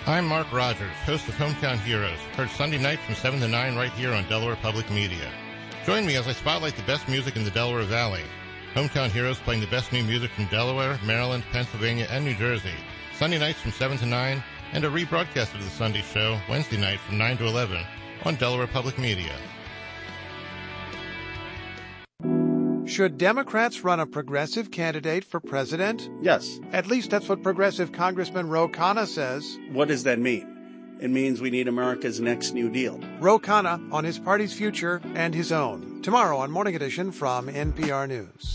I'm Mark Rogers, host of Hometown Heroes, heard Sunday nights from 7 to 9 right here on Delaware Public Media. Join me as I spotlight the best music in the Delaware Valley. Hometown Heroes playing the best new music from Delaware, Maryland, Pennsylvania, and New Jersey. Sunday nights from 7 to 9, and a rebroadcast of the Sunday show Wednesday night from 9 to 11 on Delaware Public Media. Should Democrats run a progressive candidate for president? Yes. At least that's what progressive Congressman Ro Khanna says. What does that mean? It means we need America's next New Deal. Ro Khanna on his party's future and his own. Tomorrow on Morning Edition from NPR News.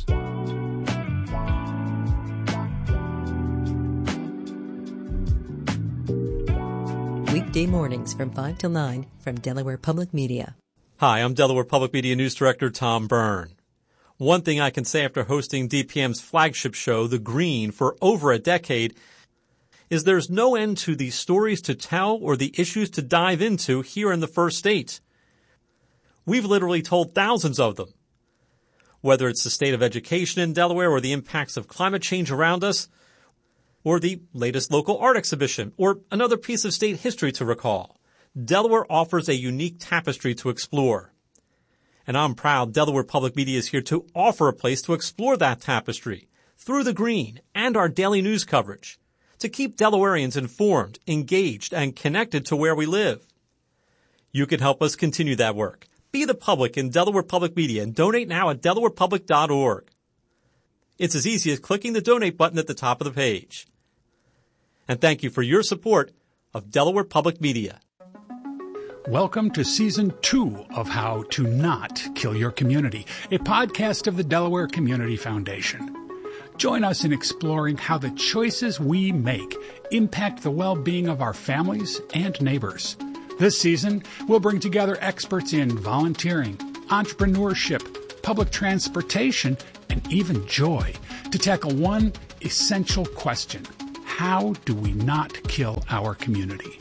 Weekday mornings from 5 till 9 from Delaware Public Media. Hi, I'm Delaware Public Media News Director Tom Byrne. One thing I can say after hosting DPM's flagship show, The Green, for over a decade is there's no end to the stories to tell or the issues to dive into here in the First State. We've literally told thousands of them. Whether it's the state of education in Delaware or the impacts of climate change around us, or the latest local art exhibition, or another piece of state history to recall, Delaware offers a unique tapestry to explore. And I'm proud Delaware Public Media is here to offer a place to explore that tapestry through The Green and our daily news coverage to keep Delawareans informed, engaged, and connected to where we live. You can help us continue that work. Be the public in Delaware Public Media and donate now at delawarepublic.org. It's as easy as clicking the donate button at the top of the page. And thank you for your support of Delaware Public Media. Welcome to Season 2 of How to Not Kill Your Community, a podcast of the Delaware Community Foundation. Join us in exploring how the choices we make impact the well-being of our families and neighbors. This season, we'll bring together experts in volunteering, entrepreneurship, public transportation, and even joy to tackle one essential question: how do we not kill our community?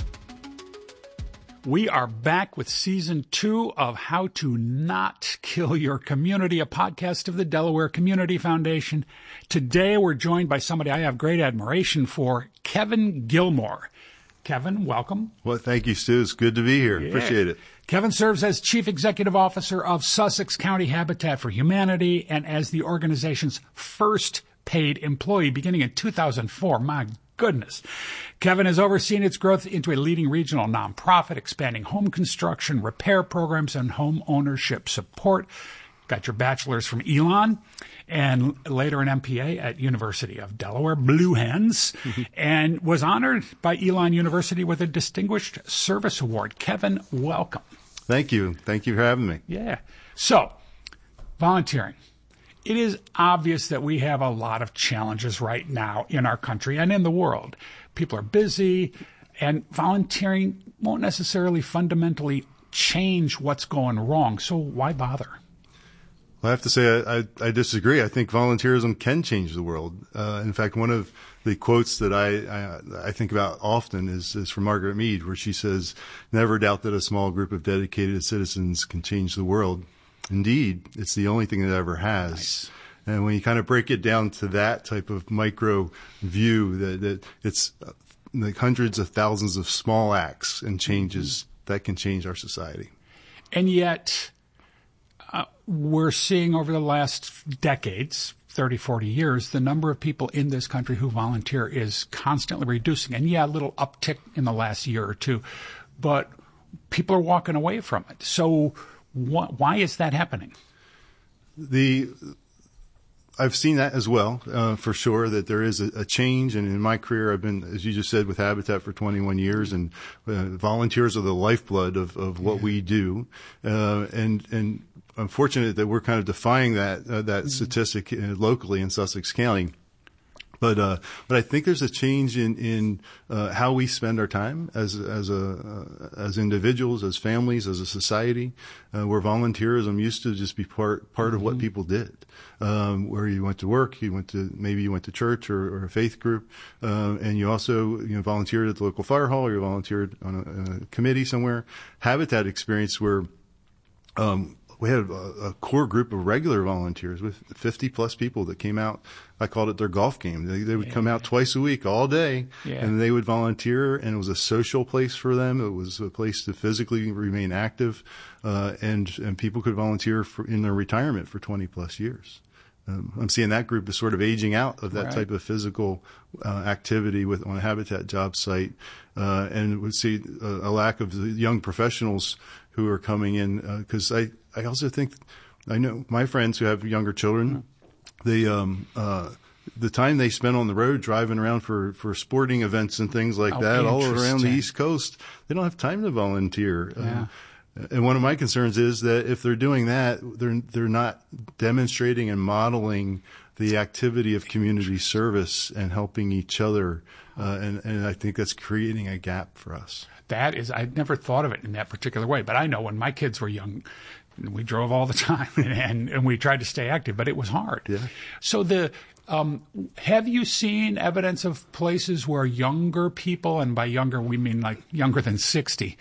We are back with Season 2 of How to Not Kill Your Community, a podcast of the Delaware Community Foundation. Today, we're joined by somebody I have great admiration for, Kevin Gilmore. Kevin, welcome. Well, thank you, Stu. It's good to be here. Yeah. Appreciate it. Kevin serves as Chief Executive Officer of Sussex County Habitat for Humanity and as the organization's first paid employee beginning in 2004. My goodness. Kevin has overseen its growth into a leading regional nonprofit, expanding home construction, repair programs, and home ownership support. Got your bachelor's from Elon and later an MPA at University of Delaware, Blue Hens, and was honored by Elon University with a Distinguished Service Award. Kevin, welcome. Thank you. Thank you for having me. Yeah. So, volunteering. It is obvious that we have a lot of challenges right now in our country and in the world. People are busy, and volunteering won't necessarily fundamentally change what's going wrong. So why bother? Well, I have to say I disagree. I think volunteerism can change the world. In fact, one of the quotes that I think about often is from Margaret Mead, where she says, "Never doubt that a small group of dedicated citizens can change the world. Indeed, it's the only thing that ever has." Nice. And when you kind of break it down to that type of micro view, that it's like hundreds of thousands of small acts and changes that can change our society. And yet, we're seeing over the last decades, 30, 40 years, the number of people in this country who volunteer is constantly reducing. And yeah, a little uptick in the last year or two, but people are walking away from it. So why is that happening? I've seen that as well, for sure, that there is a change. And in my career, I've been, as you just said, with Habitat for 21 years, and volunteers are the lifeblood of what we do. And I'm fortunate that we're kind of defying that statistic locally in Sussex County. But I think there's a change in how we spend our time as individuals, as families, as a society, where volunteerism used to just be part of what people did. Where you went to work, maybe you went to church or a faith group, and you also volunteered at the local fire hall, or you volunteered on a committee somewhere. Habitat experience where we had a core group of regular volunteers with 50 plus people that came out. I called it their golf game. They would come out twice a week, all day, and they would volunteer. And it was a social place for them. It was a place to physically remain active, and people could volunteer in their retirement for 20 plus years. I'm seeing that group is sort of aging out of that type of physical activity on a Habitat job site, and we see a lack of the young professionals who are coming in, because I also think, I know my friends who have younger children, the time they spend on the road driving around for sporting events and things like that all around the East Coast, they don't have time to volunteer. And one of my concerns is that if they're doing that, they're not demonstrating and modeling the activity of community service and helping each other. And I think that's creating a gap for us. That is, I'd never thought of it in that particular way. But I know when my kids were young, we drove all the time and we tried to stay active, but it was hard. Yeah. So have you seen evidence of places where younger people, and by younger we mean like younger than 60,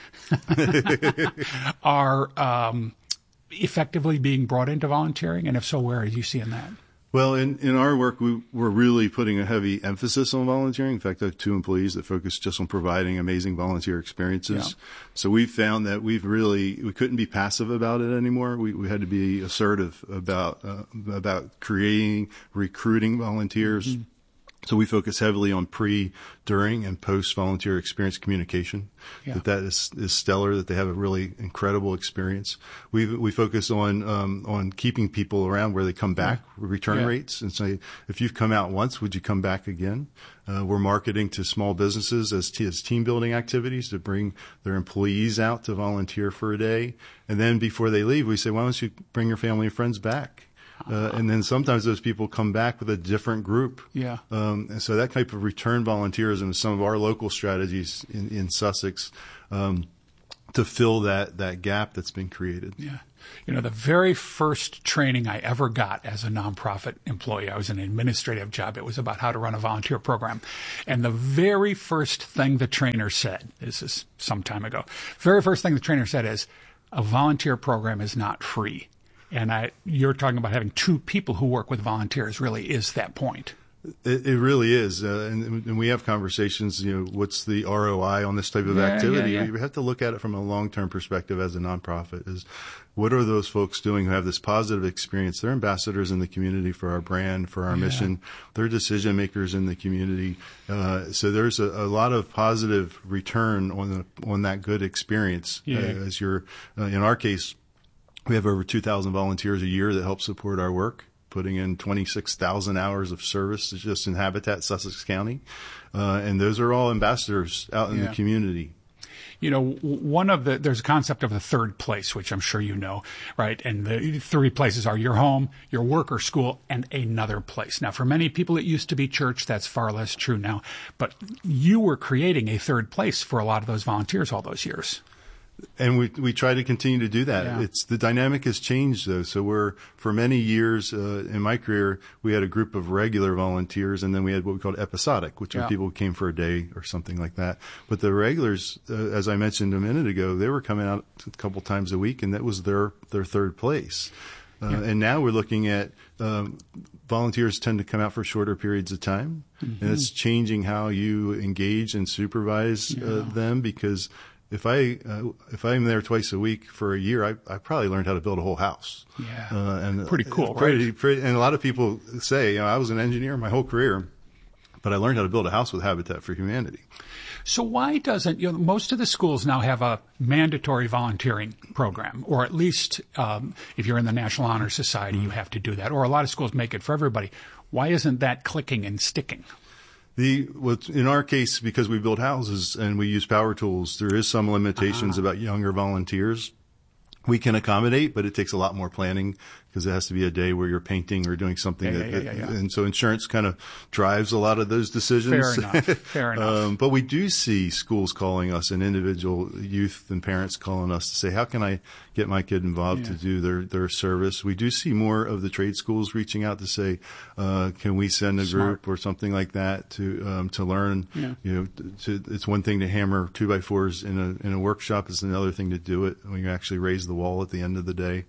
are effectively being brought into volunteering? And if so, where are you seeing that? Well, in our work, we're really putting a heavy emphasis on volunteering. In fact, I have 2 employees that focus just on providing amazing volunteer experiences. Yeah. So we've found that we couldn't be passive about it anymore. We had to be assertive about creating, recruiting volunteers. Mm-hmm. So we focus heavily on pre, during, and post-volunteer experience communication. Yeah. That is stellar, that they have a really incredible experience. We focus on keeping people around where they come back, return rates, and say, if you've come out once, would you come back again? We're marketing to small businesses as team building activities to bring their employees out to volunteer for a day. And then before they leave, we say, why don't you bring your family and friends back? And then sometimes those people come back with a different group. Yeah. And so that type of return volunteerism is some of our local strategies in Sussex to fill that gap that's been created. Yeah. You know, the very first training I ever got as a nonprofit employee, I was in an administrative job. It was about how to run a volunteer program. And the very first thing the trainer said, this is some time ago, very first thing the trainer said is, a volunteer program is not free. And you're talking about having 2 people who work with volunteers really is that point. It really is. And we have conversations, what's the ROI on this type of activity? Yeah. We have to look at it from a long-term perspective as a nonprofit. Is what are those folks doing who have this positive experience? They're ambassadors in the community for our brand, for our mission. They're decision makers in the community. So there's a lot of positive return on that good experience. As in our case, we have over 2,000 volunteers a year that help support our work, putting in 26,000 hours of service just in Habitat, Sussex County. And those are all ambassadors out in the community. You know, there's a concept of the third place, which I'm sure you know, right? And the 3 places are your home, your work or school, and another place. Now, for many people, it used to be church. That's far less true now. But you were creating a third place for a lot of those volunteers all those years. And we try to continue to do that. Yeah. The dynamic has changed though. So for many years, in my career, we had a group of regular volunteers, and then we had what we called episodic, which are people who came for a day or something like that. But the regulars, as I mentioned a minute ago, they were coming out a couple times a week, and that was their third place. And now we're looking at, volunteers tend to come out for shorter periods of time, and it's changing how you engage and supervise them, because if I'm there twice a week for a year, I probably learned how to build a whole house. Yeah, and pretty cool, right? And a lot of people say, I was an engineer my whole career, but I learned how to build a house with Habitat for Humanity. So why doesn't, most of the schools now have a mandatory volunteering program, or at least if you're in the National Honor Society, you have to do that, or a lot of schools make it for everybody. Why isn't that clicking and sticking? In our case, because we build houses and we use power tools, there is some limitations about younger volunteers. We can accommodate, but it takes a lot more planning, because it has to be a day where you're painting or doing something. And so insurance kind of drives a lot of those decisions. Fair enough. But we do see schools calling us, and individual youth and parents calling us to say, how can I get my kid involved to do their service? We do see more of the trade schools reaching out to say, can we send a group or something like that to learn? Yeah. It's one thing to hammer 2x4s in a workshop. It's another thing to do it when you actually raise the wall at the end of the day.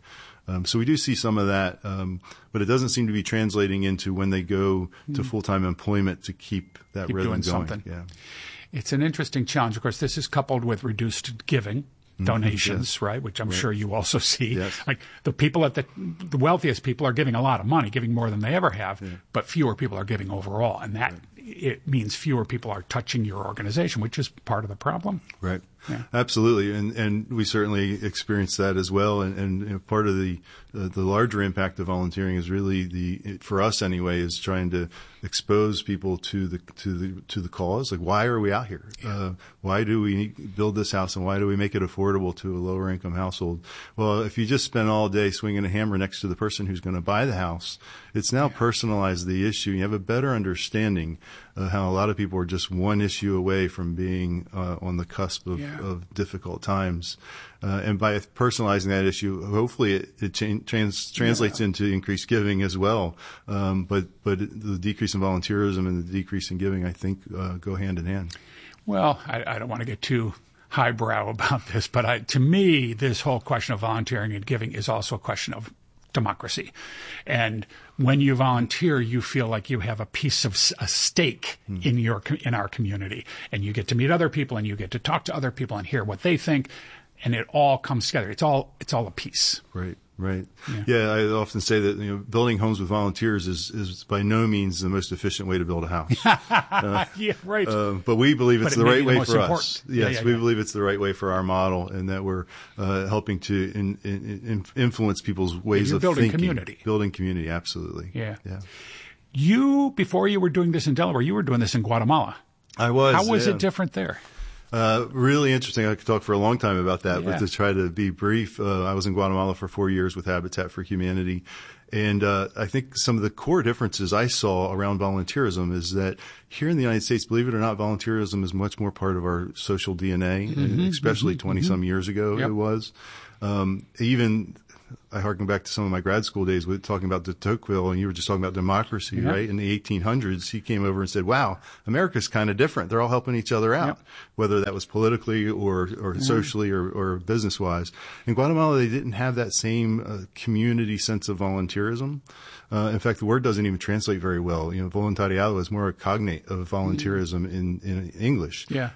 So we do see some of that, but it doesn't seem to be translating into when they go to full-time employment to keep that rhythm doing going. Something. Yeah. It's an interesting challenge. Of course, this is coupled with reduced giving. Donations, yes. right? Which I'm sure you also see. Yes. Like the people the wealthiest people are giving a lot of money, giving more than they ever have, but fewer people are giving overall. And that it means fewer people are touching your organization, which is part of the problem. Right. Yeah. Absolutely. And we certainly experience that as well. And you know, part of the larger impact of volunteering is really for us anyway, is trying to expose people to the cause. Like, why are we out here? Yeah. Why do we build this house, and why do we make it affordable to a lower income household? Well, if you just spend all day swinging a hammer next to the person who's going to buy the house, it's now personalized the issue. You have a better understanding of how a lot of people are just one issue away from being on the cusp of difficult times. And by personalizing that issue, hopefully it translates into increased giving as well. But the decrease in volunteerism and the decrease in giving, I think, go hand in hand. Well, I don't want to get too highbrow about this, but to me, this whole question of volunteering and giving is also a question of democracy. And when you volunteer, you feel like you have a piece of a stake in our community, and you get to meet other people, and you get to talk to other people and hear what they think, and it all comes together. It's all a piece. Right. Yeah, I often say that building homes with volunteers is by no means the most efficient way to build a house. Yeah, right. But we believe it's the right way for important. us. Yes, we believe it's the right way for our model, and that we're helping to influence people's ways of thinking. Building community, absolutely. Yeah. You, before you were doing this in Delaware, you were doing this in Guatemala. I was. How was it different there? Really interesting. I could talk for a long time about that, but to try to be brief, I was in Guatemala for 4 years with Habitat for Humanity. And I think some of the core differences I saw around volunteerism is that here in the United States, believe it or not, volunteerism is much more part of our social DNA, especially 20-some years ago it was. Even I harken back to some of my grad school days with talking about de Tocqueville, and you were just talking about democracy, right? In the 1800s, he came over and said, wow, America's kind of different. They're all helping each other out, whether that was politically or socially or business-wise. In Guatemala, they didn't have that same community sense of volunteerism. In fact, the word doesn't even translate very well. Voluntariado is more a cognate of volunteerism in English. Yeah.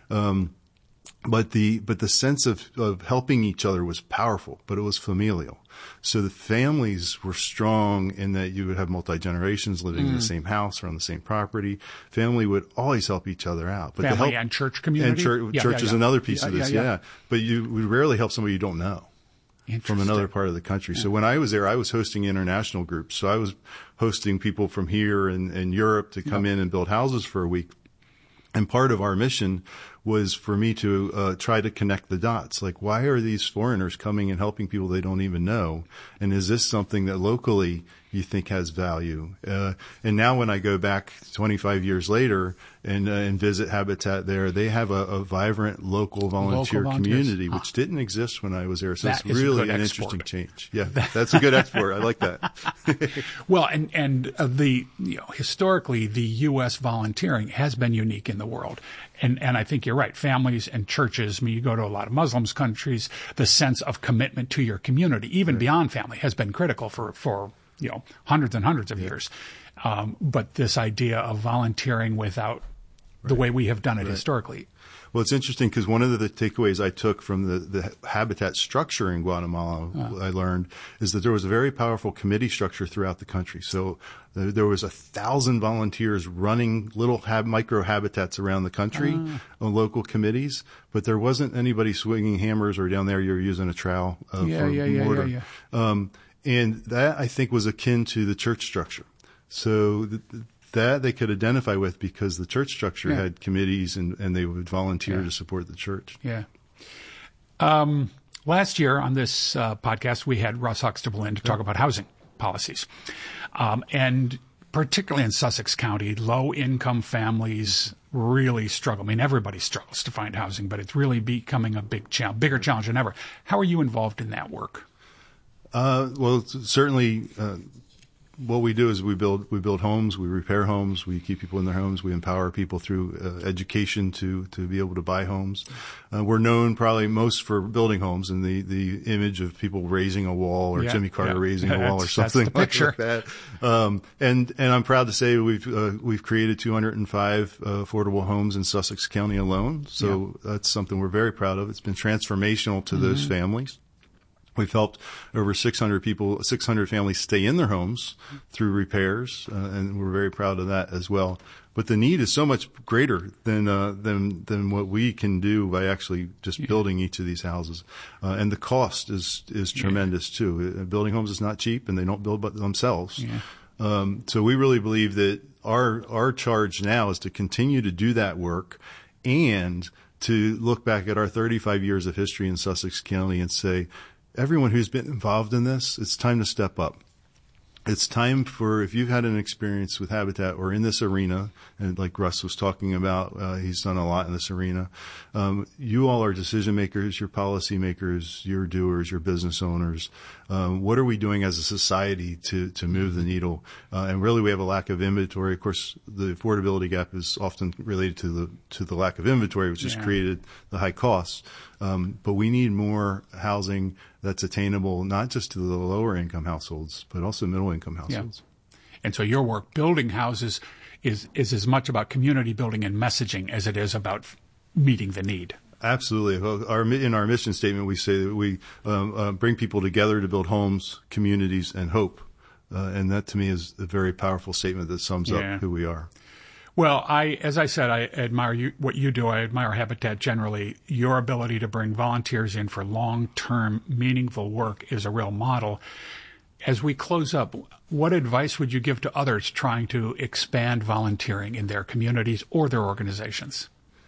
But the sense of helping each other was powerful, but it was familial. So the families were strong in that you would have multi-generations living in the same house or on the same property. Family would always help each other out. But family and church community? And church is another piece of this, But you would rarely help somebody you don't know from another part of the country. So when I was there, I was hosting international groups. So I was hosting people from here and Europe to come in and build houses for a week. And part of our mission was for me to try to connect the dots. Like, why are these foreigners coming and helping people they don't even know? And is this something that locally you think has value? And now when I go back 25 years later and visit Habitat there, they have a vibrant local volunteer community, which didn't exist when I was there. So it's really an interesting change. Yeah, that's a good export. I like that. Well, and historically, the U.S. volunteering has been unique in the world. And I think you're right. Families and churches, you go to a lot of Muslim countries, the sense of commitment to your community, even beyond family, has been critical for hundreds and hundreds of years. But this idea of volunteering without the way we have done it historically. Well, it's interesting because one of the takeaways I took from the Habitat structure in Guatemala, I learned, is that there was a very powerful committee structure throughout the country. So there was 1,000 volunteers running little micro habitats around the country on local committees, but there wasn't anybody swinging hammers, or down there you're using a trowel for mortar. And that, I think, was akin to the church structure. So that they could identify with because the church structure had committees and they would volunteer to support the church. Yeah. Last year on this podcast, we had Russ Huxtable in to talk about housing policies. And particularly in Sussex County, low-income families really struggle. Everybody struggles to find housing, but it's really becoming a bigger challenge than ever. How are you involved in that work? Well, certainly what we do is we build homes, we repair homes, we keep people in their homes, we empower people through education to be able to buy homes. We're known probably most for building homes and the image of people raising a wall or Jimmy Carter raising a wall or something like that. And I'm proud to say we've created 205 affordable homes in Sussex County alone. So that's something we're very proud of. It's been transformational to those families. We've helped over 600 families stay in their homes through repairs, and we're very proud of that as well. But the need is so much greater than what we can do by actually just building each of these houses, and the cost is tremendous too. Building homes is not cheap, and they don't build but themselves. So we really believe that our charge now is to continue to do that work, and to look back at our 35 years of history in Sussex County and say, everyone who's been involved in this, it's time to step up. It's time for, if you've had an experience with Habitat or in this arena, and like Russ was talking about, he's done a lot in this arena. You all are decision makers, you're policy makers, you're doers, you're business owners. What are we doing as a society to move the needle? And really we have a lack of inventory. Of course, the affordability gap is often related to the lack of inventory, which has created the high costs. But we need more housing that's attainable, not just to the lower income households, but also middle income households. And so your work building houses is as much about community building and messaging as it is about meeting the need. Absolutely. In our mission statement, we say that we bring people together to build homes, communities, and hope. And that to me is a very powerful statement that sums up who we are. Well, as I said, I admire what you do. I admire Habitat generally. Your ability to bring volunteers in for long-term, meaningful work is a real model. As we close up, what advice would you give to others trying to expand volunteering in their communities or their organizations?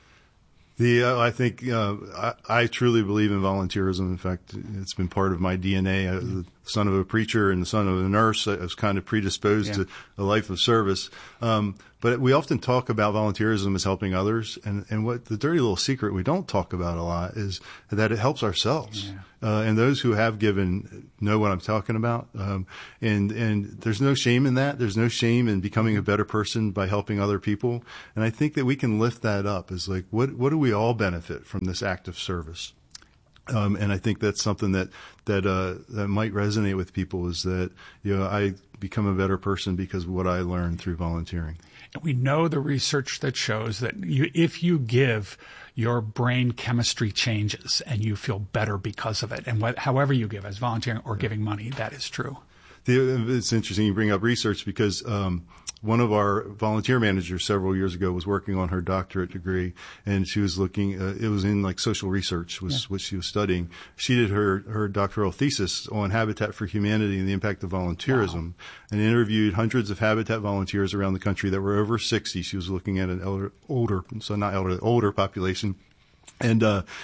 I think I truly believe in volunteerism. In fact, it's been part of my DNA. The son of a preacher and the son of a nurse, I was kind of predisposed to a life of service. But we often talk about volunteerism as helping others, and what the dirty little secret we don't talk about a lot is that it helps ourselves. And those who have given know what I'm talking about. And there's no shame in that. There's no shame in becoming a better person by helping other people. And I think that we can lift that up as like, what do we all benefit from this act of service? And I think that's something that might resonate with people, is that, I become a better person because of what I learned through volunteering. And we know the research that shows that if you give, your brain chemistry changes and you feel better because of it. And however you give, as volunteering or giving money, that is true. It's interesting you bring up research because one of our volunteer managers several years ago was working on her doctorate degree, and she was looking, it was in like social research was what she was studying. She did her doctoral thesis on Habitat for Humanity and the impact of volunteerism, and interviewed hundreds of Habitat volunteers around the country that were over 60. She was looking at an older population. And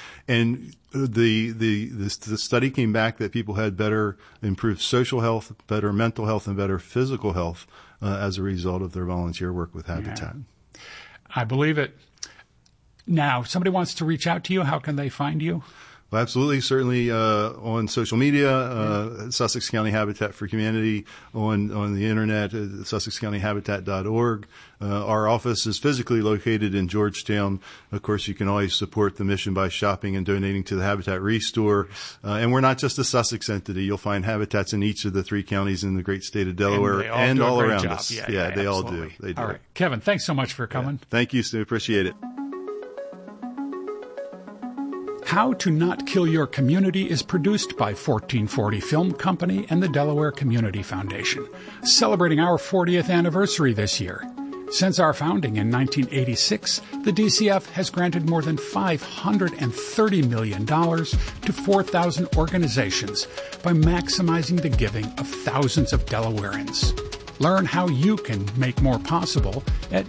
the study came back that people had improved social health, better mental health, and better physical health as a result of their volunteer work with Habitat. Yeah. I believe it. Now, if somebody wants to reach out to you, how can they find you? Well, absolutely. Certainly on social media, Sussex County Habitat for Humanity, on the internet, sussexcountyhabitat.org. Our office is physically located in Georgetown. Of course, you can always support the mission by shopping and donating to the Habitat Restore. And we're not just a Sussex entity. You'll find habitats in each of the 3 counties in the great state of Delaware and all around us. Yeah, they all do. They do. All right. Kevin, thanks so much for coming. Thank you, Stu. Appreciate it. How to Not Kill Your Community is produced by 1440 Film Company and the Delaware Community Foundation, celebrating our 40th anniversary this year. Since our founding in 1986, the DCF has granted more than $530 million to 4,000 organizations by maximizing the giving of thousands of Delawareans. Learn how you can make more possible at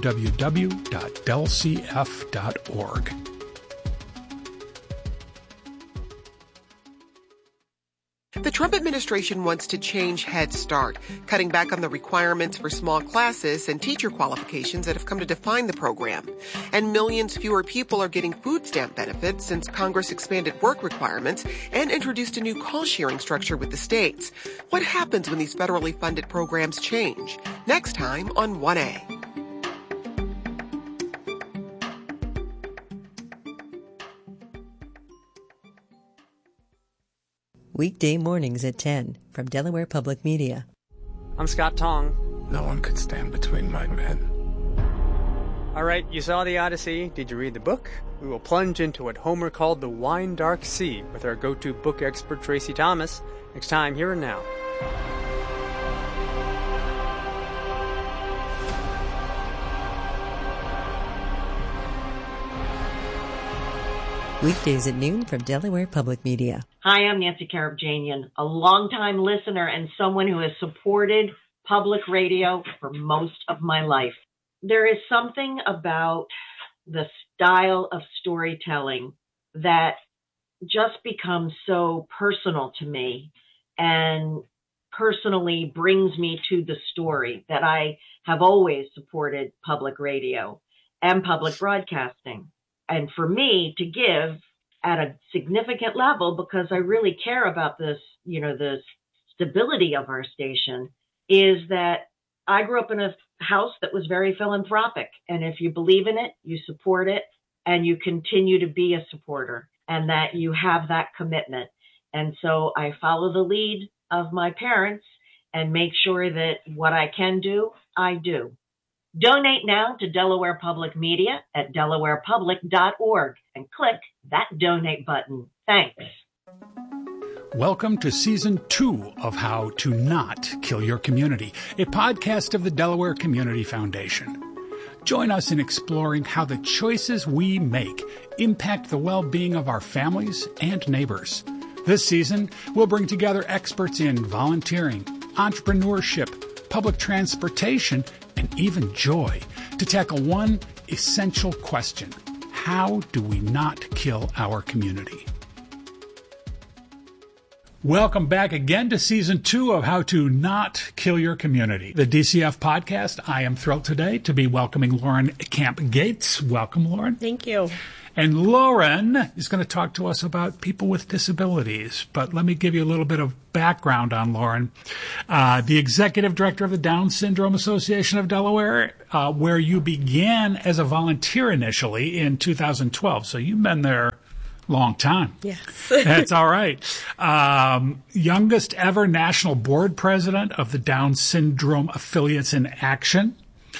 www.delcf.org. The Trump administration wants to change Head Start, cutting back on the requirements for small classes and teacher qualifications that have come to define the program. And millions fewer people are getting food stamp benefits since Congress expanded work requirements and introduced a new call-sharing structure with the states. What happens when these federally funded programs change? Next time on 1A. Weekday mornings at 10 from Delaware Public Media. I'm Scott Tong. No one could stand between my men. All right, you saw the Odyssey. Did you read the book? We will plunge into what Homer called the wine dark sea with our go-to book expert Tracy Thomas next time Here and Now. Weekdays at noon from Delaware Public Media. Hi, I'm Nancy Karabjanian, a longtime listener and someone who has supported public radio for most of my life. There is something about the style of storytelling that just becomes so personal to me and personally brings me to the story that I have always supported public radio and public broadcasting. And for me to give at a significant level, because I really care about this, the stability of our station, is that I grew up in a house that was very philanthropic. And if you believe in it, you support it, and you continue to be a supporter, and that you have that commitment. And so I follow the lead of my parents and make sure that what I can do, I do. Donate now to Delaware Public Media at delawarepublic.org and click that donate button. Thanks. Welcome to Season 2 of How to Not Kill Your Community, a podcast of the Delaware Community Foundation. Join us in exploring how the choices we make impact the well-being of our families and neighbors. This season, we'll bring together experts in volunteering, entrepreneurship, public transportation, and even joy to tackle one essential question: how do we not kill our community? Welcome back again to Season 2 of How to Not Kill Your Community, the DCF podcast. I am thrilled today to be welcoming Lauren Camp Gates. Welcome, Lauren. Thank you. And Lauren is going to talk to us about people with disabilities. But let me give you a little bit of background on Lauren. The executive director of the Down Syndrome Association of Delaware, where you began as a volunteer initially in 2012. So you've been there long time. Yes. That's all right. Youngest ever national board president of the Down Syndrome Affiliates in Action.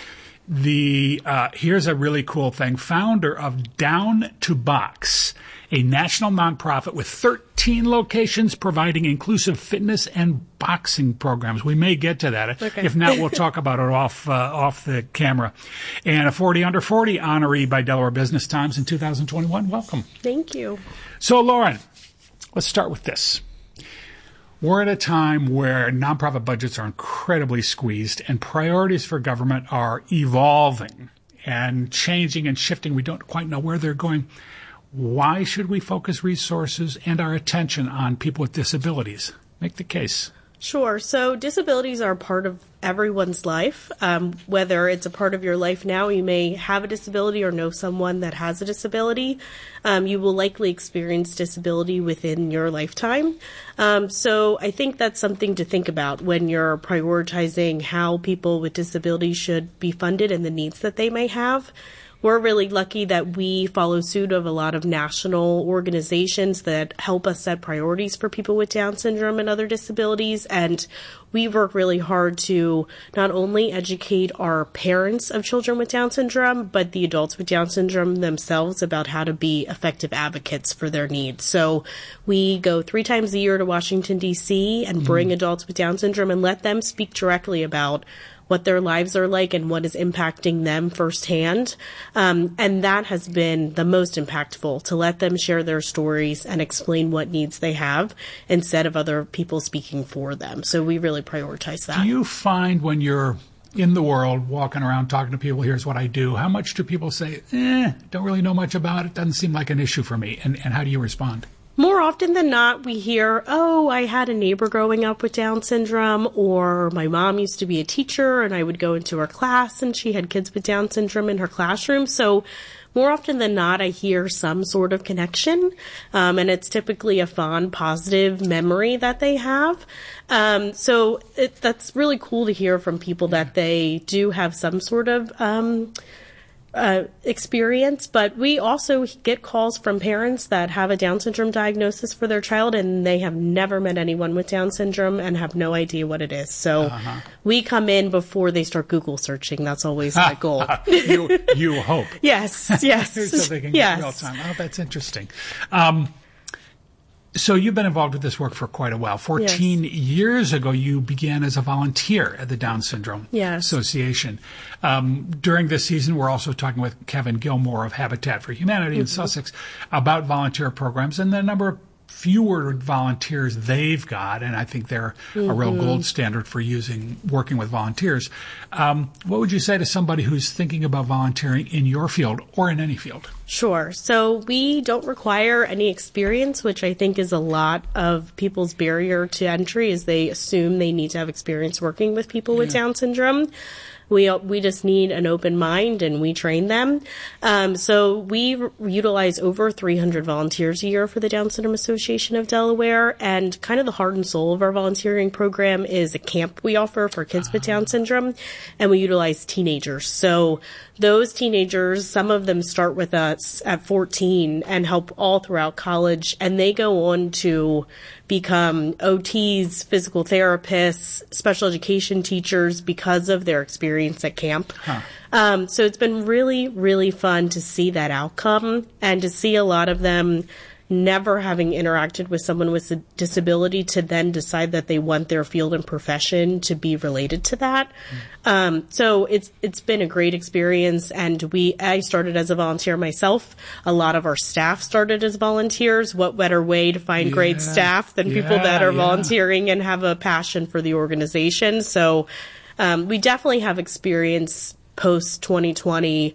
Here's a really cool thing. Founder of Down to Box, a national nonprofit with 13 locations providing inclusive fitness and boxing programs. We may get to that. Okay. If not, we'll talk about it off the camera. And a 40 under 40 honoree by Delaware Business Times in 2021. Welcome. Thank you. So, Lauren, let's start with this. We're at a time where nonprofit budgets are incredibly squeezed and priorities for government are evolving and changing and shifting. We don't quite know where they're going. Why should we focus resources and our attention on people with disabilities? Make the case. Sure. So disabilities are part of everyone's life. Whether it's a part of your life now, you may have a disability or know someone that has a disability. You will likely experience disability within your lifetime. So I think that's something to think about when you're prioritizing how people with disabilities should be funded and the needs that they may have. We're really lucky that we follow suit of a lot of national organizations that help us set priorities for people with Down syndrome and other disabilities. And we work really hard to not only educate our parents of children with Down syndrome, but the adults with Down syndrome themselves about how to be effective advocates for their needs. So we go 3 times a year to Washington, D.C. and bring adults with Down syndrome and let them speak directly about what their lives are like and what is impacting them firsthand. And that has been the most impactful, to let them share their stories and explain what needs they have instead of other people speaking for them. So we really prioritize that. Do you find when you're in the world, walking around, talking to people, here's what I do, how much do people say, don't really know much about it, doesn't seem like an issue for me? And how do you respond? More often than not, we hear, oh, I had a neighbor growing up with Down syndrome, or my mom used to be a teacher and I would go into her class and she had kids with Down syndrome in her classroom. So more often than not, I hear some sort of connection, and it's typically a fond, positive memory that they have. So that's really cool to hear from people that they do have some sort of experience, but we also get calls from parents that have a Down syndrome diagnosis for their child and they have never met anyone with Down syndrome and have no idea what it is. So we come in before they start Google searching. That's always my goal. You hope. Yes. So they can get real time. Oh, that's interesting. So you've been involved with this work for quite a while. 14 years ago, you began as a volunteer at the Down Syndrome Association. During this season, we're also talking with Kevin Gilmore of Habitat for Humanity in Sussex about volunteer programs and the number of fewer volunteers they've got, and I think they're a real gold standard for working with volunteers. What would you say to somebody who's thinking about volunteering in your field or in any field? Sure. So we don't require any experience, which I think is a lot of people's barrier to entry, is they assume they need to have experience working with people with Down syndrome. We just need an open mind, and we train them. So we utilize over 300 volunteers a year for the Down Syndrome Association of Delaware, and kind of the heart and soul of our volunteering program is a camp we offer for kids with Down syndrome, and we utilize teenagers. So those teenagers, some of them start with us at 14 and help all throughout college, and they go on to become OTs, physical therapists, special education teachers because of their experience at camp. So it's been really, really fun to see that outcome and to see a lot of them never having interacted with someone with a disability to then decide that they want their field and profession to be related to that. So it's been a great experience, and I started as a volunteer myself. A lot of our staff started as volunteers. What better way to find great staff than people that are volunteering and have a passion for the organization? So we definitely have experience post 2020.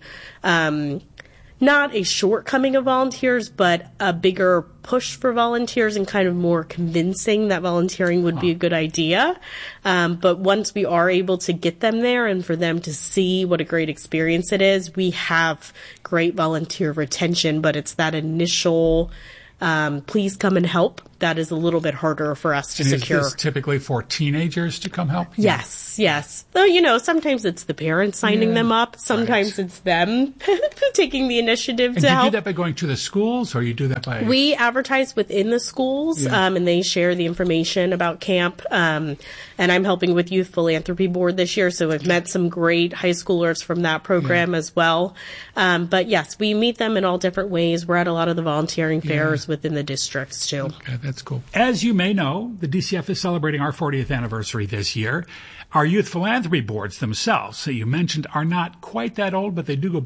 Not a shortcoming of volunteers, but a bigger push for volunteers and kind of more convincing that volunteering would be a good idea. But once we are able to get them there and for them to see what a great experience it is, we have great volunteer retention, but it's that initial please come and help that is a little bit harder for us to secure. Is this typically for teenagers to come help? Yes. Though, sometimes it's the parents signing them up. Sometimes it's them taking the initiative to help. Do you do that by going to the schools, or you do that by... We advertise within the schools, and they share the information about camp. And I'm helping with Youth Philanthropy Board this year, so I've met some great high schoolers from that program as well. But yes, we meet them in all different ways. We're at a lot of the volunteering fairs within the districts, too. Okay, that's cool. As you may know, the DCF is celebrating our 40th anniversary this year. Our youth philanthropy boards themselves, that you mentioned, are not quite that old, but they do go back